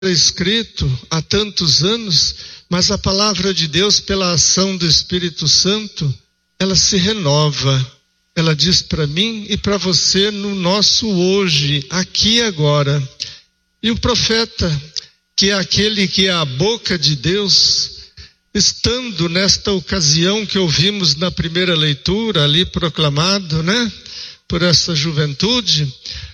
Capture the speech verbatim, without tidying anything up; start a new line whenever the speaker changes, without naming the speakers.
escrito há tantos anos, mas a palavra de Deus, pela ação do Espírito Santo, ela se renova. Ela diz para mim e para você no nosso hoje, aqui e agora. E o profeta, que é aquele que é a boca de Deus, estando nesta ocasião que ouvimos na primeira leitura, ali proclamado, né, por essa juventude,